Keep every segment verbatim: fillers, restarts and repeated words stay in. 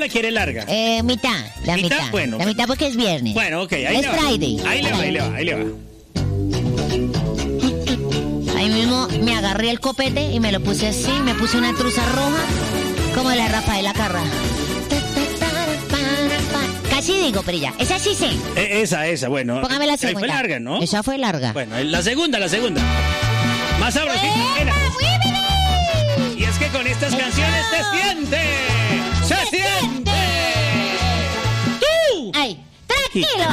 la quiere larga? Eh, mitad, la ¿Mitad? mitad. Bueno. La mitad porque es viernes. Bueno, ok, ahí es le va. Friday. Ahí le va, ahí le va, ahí le va. Ahí mismo me agarré el copete y me lo puse así, me puse una truza roja, como la Rafaela Carrá. Casi digo, pero ya. Esa sí sé. Eh, esa, esa, bueno. Póngame la Ahí segunda. fue larga, ¿no? Esa fue larga. Bueno, la segunda, la segunda. Más sabrosita. Era. Y es que con estas canciones se siente. ¡Se, se siente! ¡Tú! ¡Ay! ¡Tranquilo!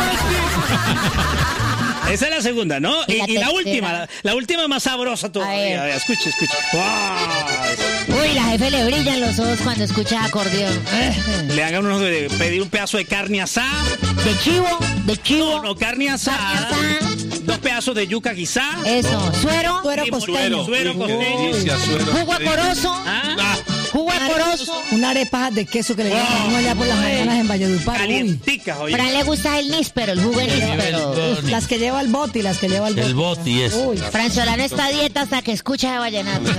Esa es la segunda, ¿no? Y Y, la y la tercera. última, la, la última más sabrosa todavía. A ver, escuche, escuche. ¡Wow! Uy, la jefe le brillan los ojos cuando escucha acordeón. Le hagan uno de pedir un pedazo de carne asada. De chivo, de chivo. No, no, carne asada. Carne asada. Dos pedazos de yuca guisá. Eso, suero. Suero Sí, costeño. Suero costeño. Jugo acoroso. Ah, Jugo acoroso. Una arepa de queso que le Wow. llaman allá por las mañanas en Valledupar. Uy. Calienticas, oye. Fran le gusta el níspero, el jugo de níspero. Boni. Las que lleva el boti, las que lleva el boti. El boti es. Uy. Franzolano está a dieta hasta que escucha de vallenato.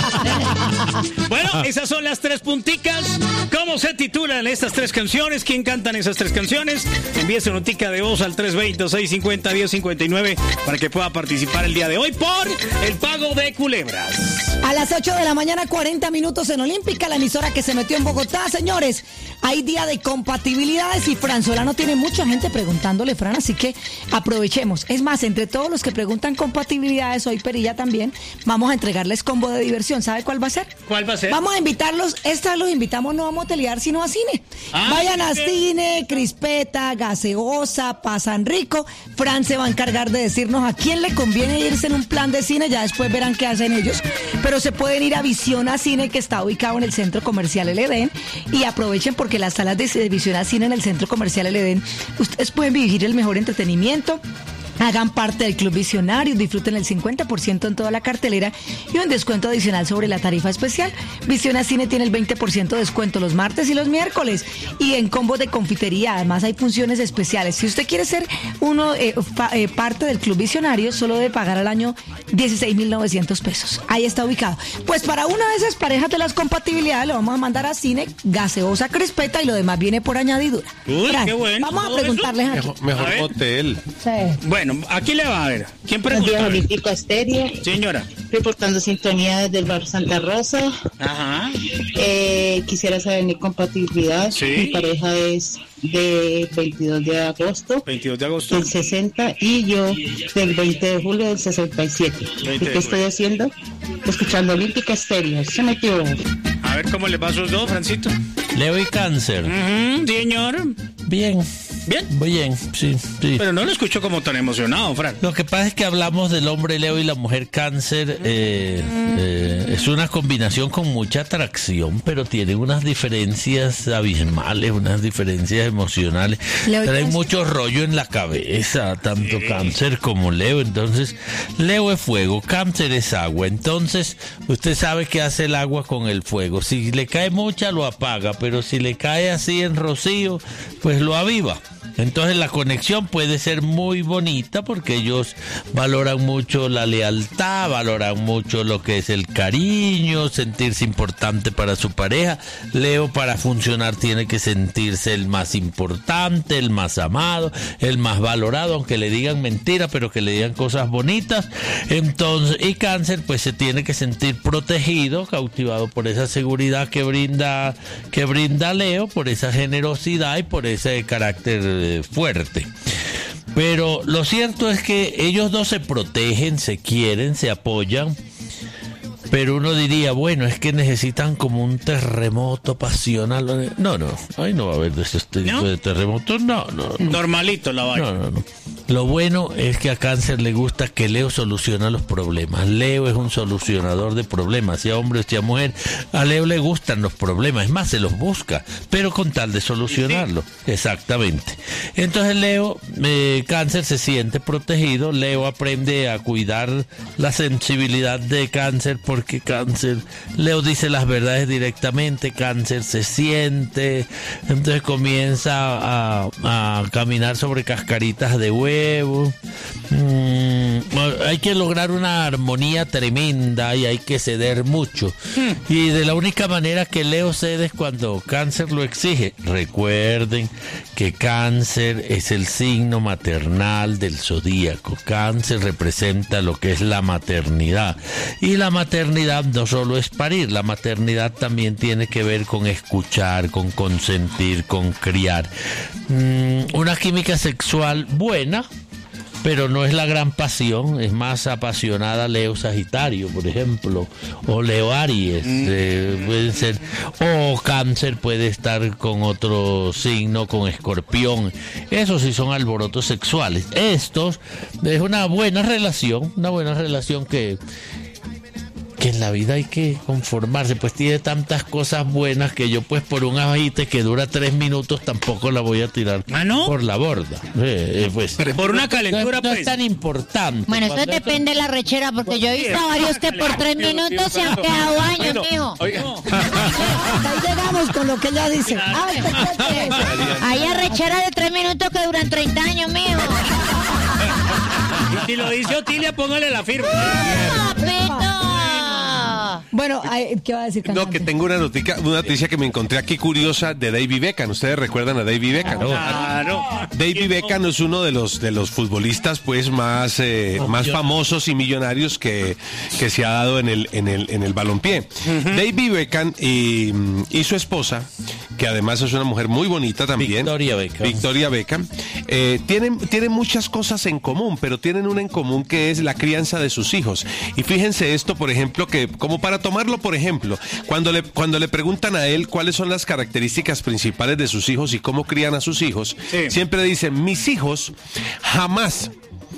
Bueno, esas son las tres punticas. ¿Cómo se titulan estas tres canciones? ¿Quién cantan esas tres canciones? Envíe su notica de voz al tres veinte, seiscientos cincuenta, diez cincuenta y nueve para que pueda participar el día de hoy por el pago de culebras. A las ocho de la mañana, cuarenta minutos en Olímpica, la emisora que se metió en Bogotá. Señores, hay día de compatibilidades y Fran Solano tiene mucha gente preguntándole, Fran, así que aprovechemos. Es más, entre todos los que preguntan compatibilidades, hoy Perilla también, vamos a entregarles combo de diversión. ¿Sabe cuál va a ser? ¿Cuál va a ser? Vamos a invitarlos, esta los invitamos no a motelear, sino a cine. Ah, Vayan a sí. cine, crispeta, gaseosa, pasan rico. Fran se va a encargar de decirnos a quién le conviene irse en un plan de cine, ya después verán qué hacen ellos. Pero se pueden ir a Visión a Cine, que está ubicado en el Centro Comercial El Edén, y aprovechen porque las salas de Visión a Cine en el Centro Comercial El Edén, ustedes pueden vivir el mejor entretenimiento. Hagan parte del Club Visionario, disfruten el cincuenta por ciento en toda la cartelera y un descuento adicional sobre la tarifa especial. Visión a Cine tiene el veinte por ciento de descuento los martes y los miércoles. Y en combos de confitería, además hay funciones especiales. Si usted quiere ser uno eh, fa, eh, parte del Club Visionario, solo debe pagar al año dieciséis mil novecientos pesos. Ahí está ubicado. Pues para una de esas parejas de las compatibilidades, lo vamos a mandar a cine, gaseosa, crispeta y lo demás viene por añadidura. Uy, Fran, qué bueno. Vamos a ¿Todo preguntarles aquí. Mejor, mejor A ver. hotel. Sí. Bueno, aquí le va a ver. ¿Quién Buenos días, pregunta? Olímpico Estéreo. Señora. Reportando sintonía desde el barrio Santa Rosa. Ajá. Eh, quisiera saber mi compatibilidad. Sí. Mi pareja es de veintidós de agosto veintidós de agosto. del sesenta y yo del veinte de julio del sesenta y siete. ¿Y veinte de qué estoy julio. haciendo? Escuchando Olímpica Estéreo. Se metió. A ver cómo le va a sus dos, Francito. Leo y Cáncer. Ujú, señor. Bien. Bien. Bien, sí, sí. Pero no lo escucho como tan emocionado, Fran. Lo que pasa es que hablamos del hombre Leo y la mujer Cáncer. Eh, eh, es una combinación con mucha atracción, pero tiene unas diferencias abismales, unas diferencias emocionales. Leo y Traen Cáncer. mucho rollo en la cabeza, tanto Cáncer como Leo. Entonces, Leo es fuego, Cáncer es agua. Entonces, usted sabe qué hace el agua con el fuego. Si le cae mucha, lo apaga, pero si le cae así en rocío, pues lo aviva. Entonces la conexión puede ser muy bonita porque ellos valoran mucho la lealtad, valoran mucho lo que es el cariño, sentirse importante para su pareja. Leo, para funcionar, tiene que sentirse el más importante, el más amado, el más valorado, aunque le digan mentira, pero que le digan cosas bonitas. Entonces, y Cáncer pues se tiene que sentir protegido, cautivado por esa seguridad que brinda que brinda Leo, por esa generosidad y por ese carácter eh, fuerte. Pero lo cierto es que ellos dos se protegen, se quieren, se apoyan. Pero uno diría, bueno, es que necesitan como un terremoto pasional. No, no, ahí no va a haber de ese tipo ¿No? de terremotos. No, no, no. Normalito la vaina. No, no, no. Lo bueno es que a Cáncer le gusta que Leo soluciona los problemas. Leo es un solucionador de problemas, sea hombre o sea mujer. A Leo le gustan los problemas, es más, se los busca, pero con tal de solucionarlo. Exactamente. Entonces Leo, eh, Cáncer se siente protegido. Leo aprende a cuidar la sensibilidad de Cáncer porque Cáncer, Leo dice las verdades directamente, Cáncer se siente, entonces comienza a, a caminar sobre cascaritas de huevo. Mm, hay que lograr una armonía tremenda y hay que ceder mucho. Mm. Y de la única manera que Leo cede es cuando Cáncer lo exige. Recuerden que Cáncer es el signo maternal del zodíaco. Cáncer representa lo que es la maternidad. Y la maternidad no solo es parir, la maternidad también tiene que ver con escuchar, con consentir, con criar. Mm, una química sexual buena, pero no es la gran pasión, es más apasionada Leo Sagitario, por ejemplo, o Leo Aries, mm. eh, pueden ser, o Cáncer puede estar con otro signo, con Escorpión. Esos sí son alborotos sexuales. Estos es una buena relación, una buena relación que que en la vida hay que conformarse, pues tiene tantas cosas buenas que yo pues por un agite que dura tres minutos tampoco la voy a tirar ¿Ah, no? por la borda. Eh, eh, pues, Pero por una calentura no, no pues. es tan importante. Bueno, eso depende de la rechera, porque yo he visto a varios que por tres minutos se han quedado años, mijo. Ahí llegamos con lo que ella dice. Ay, hay arrechera de tres minutos que duran treinta años, mijo. Y si lo dice Otilia, póngale la firma. Bueno, ¿qué va a decir, cantante? No, que tengo una noticia, una noticia que me encontré aquí curiosa de David Beckham. ¿Ustedes recuerdan a David Beckham? Claro. David Beckham es uno de los de los futbolistas pues más eh, más famosos y millonarios que, que se ha dado en el en el en el balompié. Uh-huh. David Beckham y, y su esposa, que además es una mujer muy bonita también, Victoria Beckham. Victoria Beckham, eh, tienen tienen muchas cosas en común, pero tienen una en común que es la crianza de sus hijos. Y fíjense esto, por ejemplo, que como para tomarlo por ejemplo, cuando le cuando le preguntan a él cuáles son las características principales de sus hijos y cómo crían a sus hijos, sí. siempre dicen, mis hijos jamás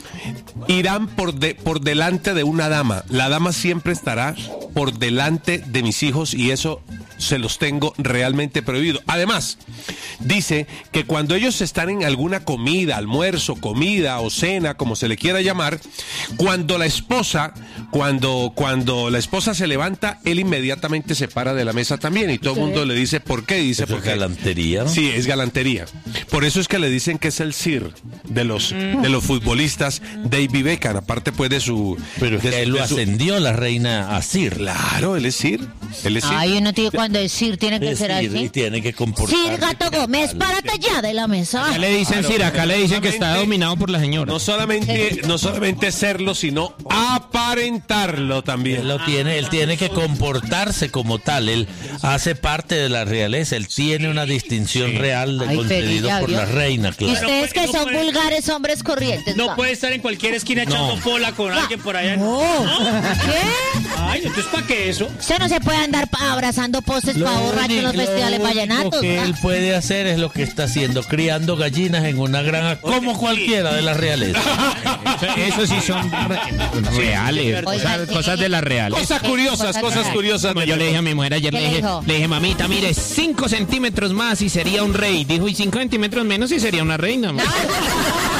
irán por, de, por delante de una dama. La dama siempre estará por delante de mis hijos y eso se los tengo realmente prohibido. Además, dice que cuando ellos están en alguna comida, almuerzo, comida o cena, como se le quiera llamar, cuando la esposa, cuando, cuando la esposa se levanta, él inmediatamente se para de la mesa también y todo el mundo le dice, ¿por qué? Dice, ¿Eso porque es galantería? Sí, es galantería. Por eso es que le dicen que es el Sir de los, de los futbolistas, David Beckham, aparte pues de su... Pero de, que él lo de su... ascendió la reina a Sir. Claro, él es Sir. Él es Sir. Ay, uno tiene cuando es Sir, tiene que Es ser Sir, así. y tiene que comportarse. Sir Gato Gómez, párate ya de la mesa. Acá le dicen Claro, Sir, acá le dicen que está solamente- dominado por la señora. No solamente, no solamente serlo, sino aparentarlo también. Él lo tiene, él tiene que comportarse como tal. Él hace parte de la realeza. Él tiene una distinción real de- Ay, concedido Perilla, por ¿vio? la reina, Y claro. ustedes que no son puede- vulgares hombres corrientes. No va. puede estar en cualquier esquina echando pola con alguien por allá. ¿Qué? Ay, entonces ¿para qué eso? Usted no se puede andar pa- abrazando postes para borrachos en los único- festivales lo único vallenatos. que ¿va? él puede hacer es lo que está haciendo, criando gallinas en una granja como cualquiera de la realeza. Eso sí son re- reales, Oiga, cosas, ¿qué? cosas de las reales. Cosas curiosas, cosas curiosas. Como yo le dije a mi mujer ayer, ¿Qué le le dije, dijo? le dije, mamita, mire, cinco centímetros más y sería un rey. Dijo, y cinco centímetros menos y sería una reina. No.